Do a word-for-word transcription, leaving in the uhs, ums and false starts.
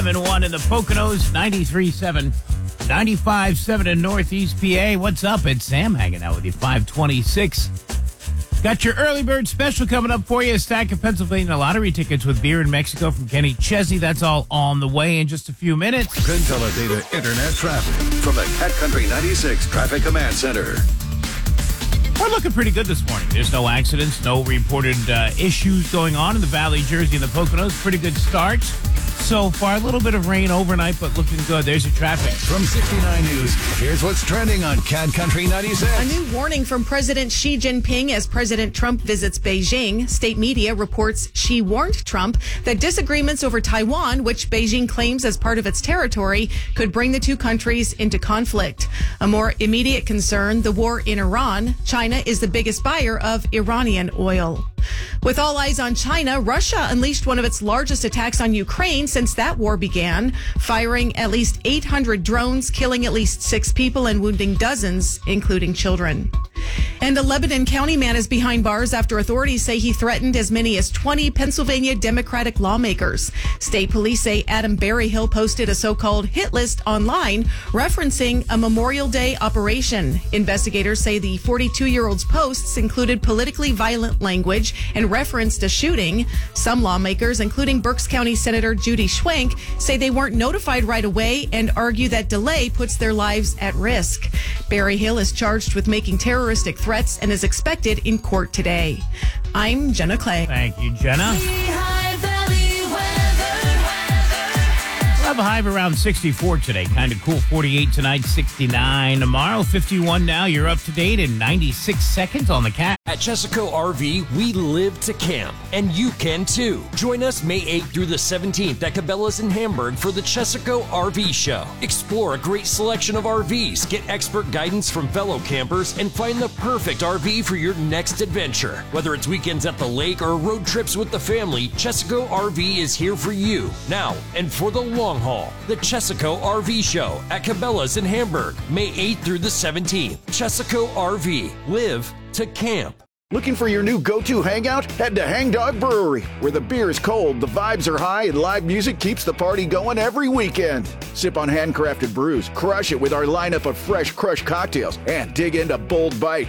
seven one in the Poconos, ninety-three point seven, ninety-five point seven in Northeast P A. What's up? It's Sam hanging out with you, five twenty-six. Got your early bird special coming up for you. A stack of Pennsylvania lottery tickets with beer in Mexico from Kenny Chesney. That's all on the way in just a few minutes. Data Internet traffic from the Cat Country ninety-six Traffic Command Center. We're looking pretty good this morning. There's no accidents, no reported uh, issues going on in the Valley, Jersey, and the Poconos. Pretty good start so far. A little bit of rain overnight, but looking good. There's your traffic. From sixty-nine News, here's what's trending on Cat Country ninety-six. A new warning from President Xi Jinping as President Trump visits Beijing. State media reports Xi warned Trump that disagreements over Taiwan, which Beijing claims as part of its territory, could bring the two countries into conflict. A more immediate concern, the war in Iran. China is the biggest buyer of Iranian oil. With all eyes on China, Russia unleashed one of its largest attacks on Ukraine since that war began, firing at least eight hundred drones, killing at least six people and wounding dozens, including children. And a Lebanon County man is behind bars after authorities say he threatened as many as twenty Pennsylvania Democratic lawmakers. State police say Adam Berryhill posted a so-called hit list online referencing a Memorial Day operation. Investigators say the forty-two-year-old's posts included politically violent language and referenced a shooting. Some lawmakers, including Berks County Senator Judy Schwenk, say they weren't notified right away and argue that delay puts their lives at risk. Berryhill is charged with making terroristic threats and is expected in court today. I'm Jenna Clay. Thank you, Jenna. We'll have a high of around sixty-four today. Kind of cool. forty-eight tonight, sixty-nine tomorrow. fifty-one now. You're up to date in ninety-six seconds on the Cat. At Chesaco R V, we live to camp, and you can too. Join us May eighth through the seventeenth at Cabela's in Hamburg for the Chesaco R V Show. Explore a great selection of R Vs, get expert guidance from fellow campers, and find the perfect R V for your next adventure. Whether it's weekends at the lake or road trips with the family, Chesaco R V is here for you now and for the long haul. The Chesaco R V Show at Cabela's in Hamburg, May eighth through the seventeenth. Chesaco R V. Live to camp. Looking for your new go-to hangout? Head to Hang Dog Brewery, where the beer is cold, the vibes are high, and live music keeps the party going every weekend. Sip on handcrafted brews, crush it with our lineup of fresh crushed cocktails, and dig into bold bites.